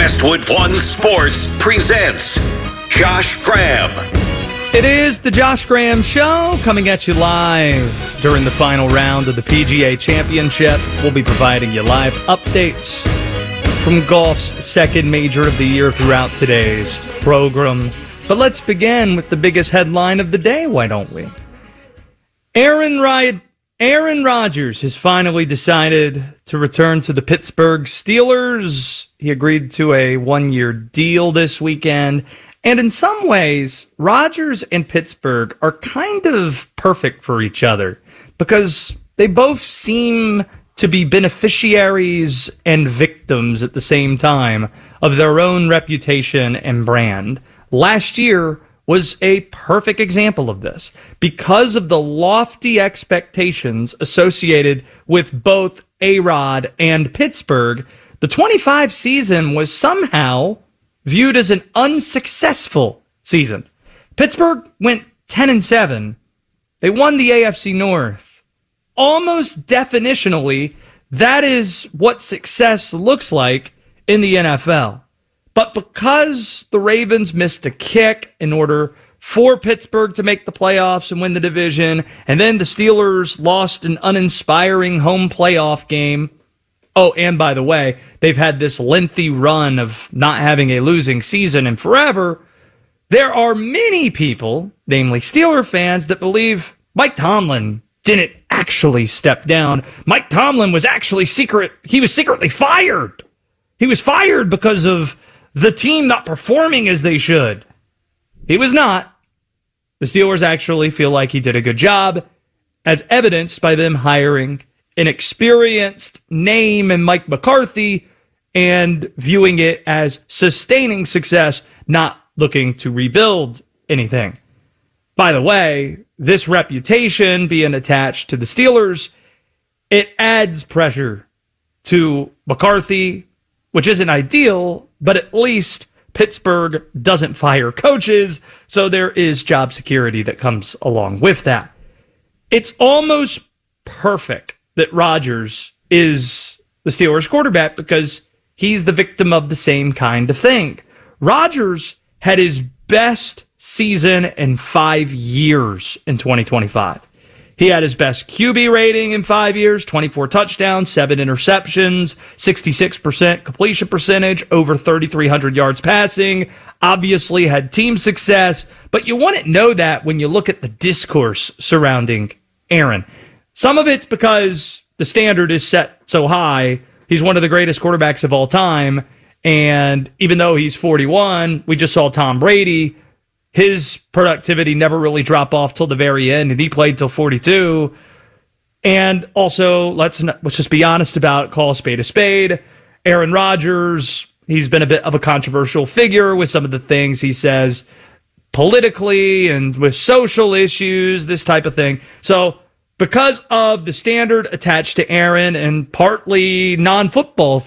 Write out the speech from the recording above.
Westwood One Sports presents Josh Graham. It is the Josh Graham Show, coming at you live during the final round of the PGA Championship. We'll be providing you live updates from golf's second major of the year throughout today's program. But let's begin with the biggest headline of the day, why don't we? Aaron Rodgers has finally decided to return to the Pittsburgh Steelers. He agreed to a one-year deal this weekend. And in some ways, Rodgers and Pittsburgh are kind of perfect for each other because they both seem to be beneficiaries and victims at the same time of their own reputation and brand. Last year was a perfect example of this. Because of the lofty expectations associated with both A-Rod and Pittsburgh, the 25 season was somehow viewed as an unsuccessful season. Pittsburgh went 10-7. They won the AFC North. Almost definitionally, that is what success looks like in the NFL. But because the Ravens missed a kick in order for Pittsburgh to make the playoffs and win the division, and then the Steelers lost an uninspiring home playoff game. Oh, and by the way, they've had this lengthy run of not having a losing season in forever. There are many people, namely Steeler fans, that believe Mike Tomlin didn't actually step down. Mike Tomlin was actually secretly fired. He was fired because of the team not performing as they should. He was not. The Steelers actually feel like he did a good job, as evidenced by them hiring an experienced name in Mike McCarthy and viewing it as sustaining success, not looking to rebuild anything. By the way, this reputation being attached to the Steelers, it adds pressure to McCarthy, which isn't ideal, but at least Pittsburgh doesn't fire coaches, so there is job security that comes along with that. It's almost perfect that Rodgers is the Steelers quarterback because he's the victim of the same kind of thing. Rodgers had his best season in 5 years in 2025. He had his best QB rating in 5 years, 24 touchdowns, 7 interceptions, 66% completion percentage, over 3,300 yards passing, obviously had team success, but you wouldn't know that when you look at the discourse surrounding Aaron. Some of it's because the standard is set so high. He's one of the greatest quarterbacks of all time, and even though he's 41, we just saw Tom Brady. His productivity never really dropped off till the very end, and he played till 42. And also, let's just be honest about it, call a spade. Aaron Rodgers, he's been a bit of a controversial figure with some of the things he says politically and with social issues, this type of thing. So because of the standard attached to Aaron and partly non-football